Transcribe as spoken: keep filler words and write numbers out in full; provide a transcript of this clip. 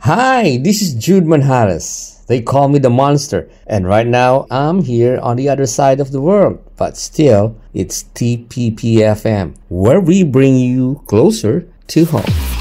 Hi, this is Jude Manhares. They call me the monster, and right now I'm here on the other side of the world. But still, it's T P P F M, where we bring you closer to home.